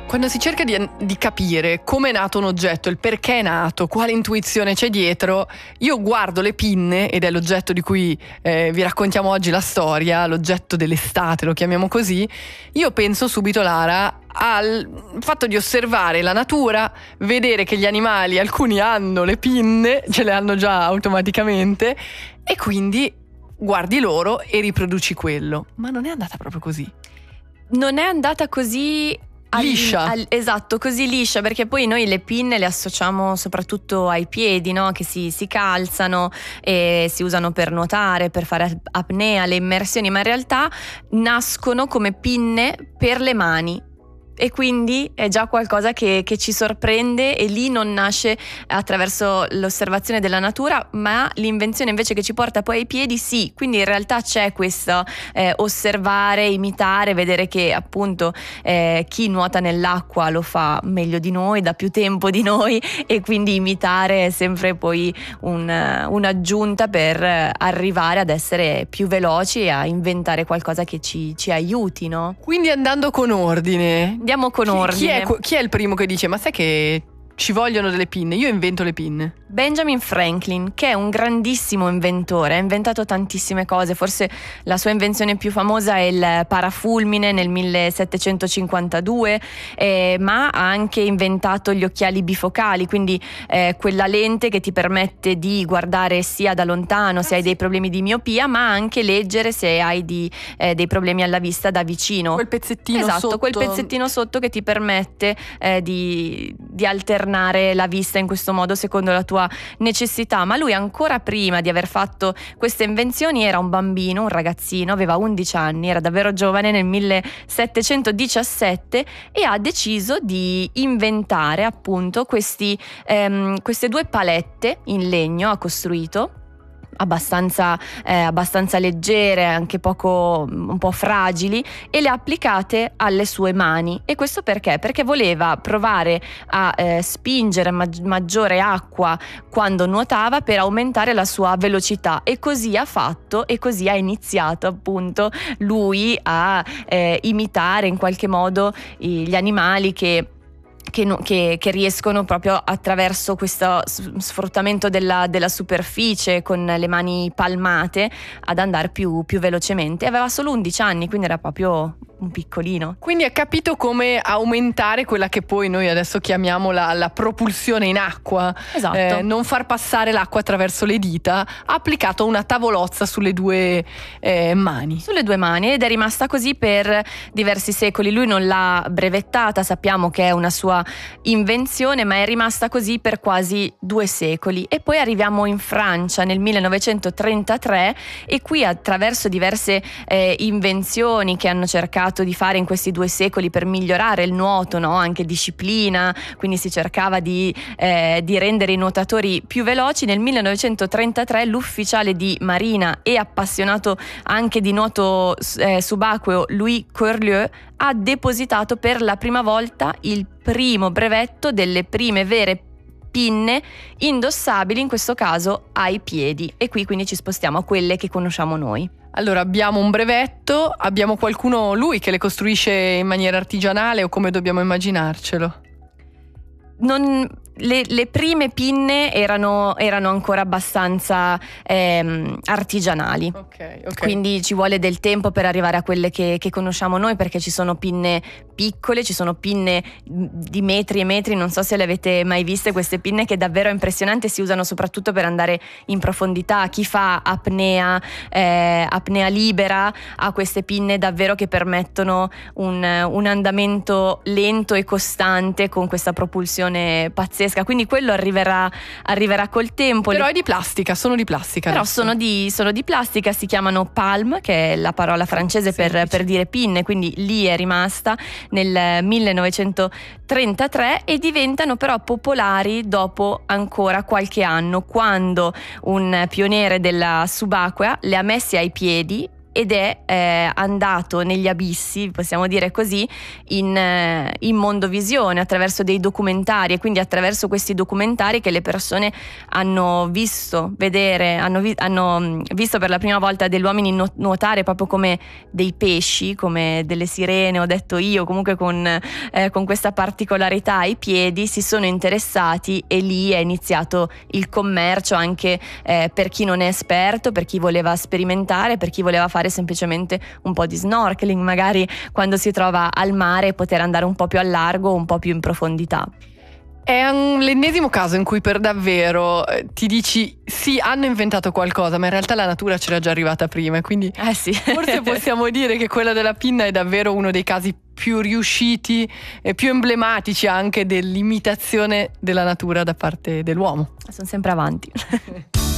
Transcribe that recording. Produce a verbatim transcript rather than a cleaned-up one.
Quando si cerca di, di capire come è nato un oggetto, il perché è nato, quale intuizione c'è dietro, io guardo le pinne, ed è l'oggetto di cui eh, vi raccontiamo oggi la storia, l'oggetto dell'estate, lo chiamiamo così. Io penso subito, Lara, al fatto di osservare la natura, vedere che gli animali, alcuni hanno le pinne, ce le hanno già automaticamente, e quindi guardi loro e riproduci quello. Ma non è andata proprio così. Non è andata così al, liscia. Al, esatto, così liscia, perché poi noi le pinne le associamo soprattutto ai piedi, no? Che si, si calzano e si usano per nuotare, per fare apnea, le immersioni, ma in realtà nascono come pinne per le mani. E quindi è già qualcosa che, che ci sorprende, e lì non nasce attraverso l'osservazione della natura, ma l'invenzione invece che ci porta poi ai piedi, sì. Quindi in realtà c'è questo eh, osservare, imitare, vedere che appunto eh, chi nuota nell'acqua lo fa meglio di noi, da più tempo di noi, e quindi imitare è sempre poi un, un'aggiunta per arrivare ad essere più veloci e a inventare qualcosa che ci, ci aiuti, no? Quindi, andando con ordine, andiamo con chi, ordine. Chi è, chi è il primo che dice: ma sai che ci vogliono delle pinne? Io invento le pinne. Benjamin Franklin, che è un grandissimo inventore, ha inventato tantissime cose. Forse la sua invenzione più famosa è il parafulmine nel millesettecentocinquantadue, eh, ma ha anche inventato gli occhiali bifocali, quindi eh, quella lente che ti permette di guardare sia da lontano se hai dei problemi di miopia, ma anche leggere se hai di, eh, dei problemi alla vista da vicino. Quel pezzettino esatto, sotto. quel pezzettino sotto che ti permette eh, di, di alternare la vista in questo modo secondo la tua necessità. Ma lui, ancora prima di aver fatto queste invenzioni, era un bambino, un ragazzino, aveva undici anni, era davvero giovane, nel millesettecentodiciassette, e ha deciso di inventare appunto questi, ehm, queste due palette in legno. Ha costruito abbastanza, eh, abbastanza leggere, anche poco, un po' fragili, e le ha applicate alle sue mani. E questo perché? Perché voleva provare a eh, spingere mag- maggiore acqua quando nuotava per aumentare la sua velocità, e così ha fatto, e così ha iniziato appunto lui a eh, imitare in qualche modo gli animali che Che, che, che riescono proprio attraverso questo sfruttamento della, della superficie con le mani palmate ad andare più, più velocemente. Aveva solo undici anni, quindi era proprio un piccolino. Quindi ha capito come aumentare quella che poi noi adesso chiamiamo la, la propulsione in acqua. Esatto. Eh, non far passare l'acqua attraverso le dita. Ha applicato una tavolozza sulle due eh, mani. Sulle due mani, ed è rimasta così per diversi secoli. Lui non l'ha brevettata, sappiamo che è una sua invenzione, ma è rimasta così per quasi due secoli. E poi arriviamo in Francia nel millenovecentotrentatré, e qui, attraverso diverse eh, invenzioni che hanno cercato di fare in questi due secoli per migliorare il nuoto, no? Anche disciplina, quindi si cercava di, eh, di rendere i nuotatori più veloci. Nel millenovecentotrentatré l'ufficiale di marina e appassionato anche di nuoto eh, subacqueo Louis Curlieu ha depositato per la prima volta il primo brevetto delle prime vere pinne indossabili, in questo caso ai piedi. E qui quindi ci spostiamo a quelle che conosciamo noi. Allora, abbiamo un brevetto, abbiamo qualcuno, lui, che le costruisce in maniera artigianale, o come dobbiamo immaginarcelo? Non, le, le prime pinne erano, erano ancora abbastanza ehm, artigianali. Okay, okay. Quindi ci vuole del tempo per arrivare a quelle che, che conosciamo noi, perché ci sono pinne piccole, ci sono pinne di metri e metri. Non so se le avete mai viste queste pinne, che davvero è impressionante. Si usano soprattutto per andare in profondità. Chi fa apnea, eh, apnea libera, ha queste pinne davvero che permettono un, un andamento lento e costante con questa propulsione pazzesca. Quindi quello arriverà, arriverà col tempo. Però Le... è di plastica, sono di plastica. Però adesso. sono di, sono di plastica, si chiamano palm, che è la parola francese per, per dire pinne, quindi lì è rimasta nel millenovecentotrentatré, e diventano però popolari dopo ancora qualche anno, quando un pioniere della subacquea le ha messe ai piedi ed è eh, andato negli abissi, possiamo dire così, in, eh, in mondovisione attraverso dei documentari, e quindi attraverso questi documentari che le persone hanno visto vedere, hanno, vi- hanno visto per la prima volta degli uomini nu- nuotare proprio come dei pesci, come delle sirene, ho detto io, comunque con, eh, con questa particolarità ai piedi, si sono interessati e lì è iniziato il commercio anche eh, per chi non è esperto, per chi voleva sperimentare, per chi voleva fare semplicemente un po' di snorkeling, magari quando si trova al mare, poter andare un po' più al largo, un po' più in profondità. È un, l'ennesimo caso in cui per davvero eh, ti dici sì, hanno inventato qualcosa, ma in realtà la natura c'era già arrivata prima, quindi eh sì. forse possiamo dire che quella della pinna è davvero uno dei casi più riusciti e più emblematici anche dell'imitazione della natura da parte dell'uomo. Sono sempre avanti.